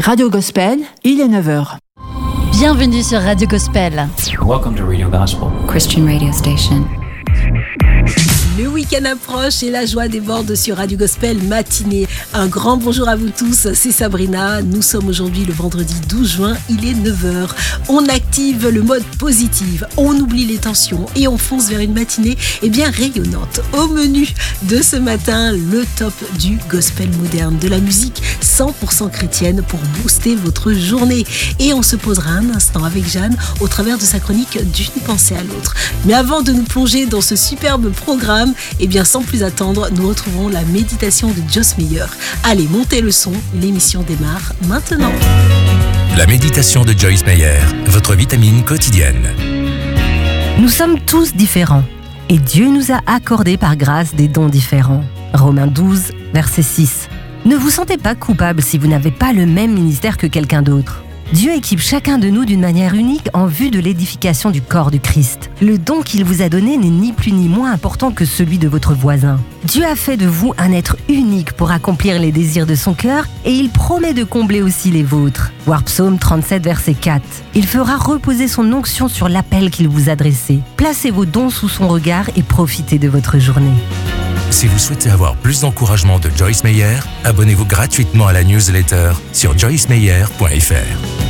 Radio Gospel, il est 9h. Bienvenue sur Radio Gospel. Welcome to Radio Gospel, Christian radio station. Le week-end approche et la joie déborde sur Radio Gospel matinée. Un grand bonjour à vous tous, c'est Sabrina. Nous sommes aujourd'hui le vendredi 12 juin, il est 9h. On active le mode positif, on oublie les tensions et on fonce vers une matinée bien rayonnante. Au menu de ce matin, le top du gospel moderne, de la musique 100% chrétienne pour booster votre journée. Et on se posera un instant avec Jeanne au travers de sa chronique d'une pensée à l'autre. Mais avant de nous plonger dans ce superbe programme, sans plus attendre, nous retrouvons la méditation de Joyce Meyer. Allez, montez le son, l'émission démarre maintenant. La méditation de Joyce Meyer, votre vitamine quotidienne. Nous sommes tous différents et Dieu nous a accordé par grâce des dons différents. Romains 12, verset 6. Ne vous sentez pas coupable si vous n'avez pas le même ministère que quelqu'un d'autre. Dieu équipe chacun de nous d'une manière unique en vue de l'édification du corps du Christ. Le don qu'il vous a donné n'est ni plus ni moins important que celui de votre voisin. Dieu a fait de vous un être unique pour accomplir les désirs de son cœur et il promet de combler aussi les vôtres. Voir Psaume 37, verset 4. Il fera reposer son onction sur l'appel qu'il vous a adressé. Placez vos dons sous son regard et profitez de votre journée. Si vous souhaitez avoir plus d'encouragement de Joyce Meyer, abonnez-vous gratuitement à la newsletter sur joycemeyer.fr.